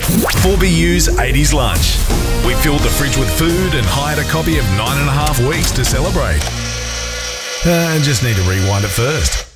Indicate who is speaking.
Speaker 1: 4BU's 80s lunch. We filled the fridge with food and hired a copy of 9.5 Weeks to celebrate. Just need to rewind it first.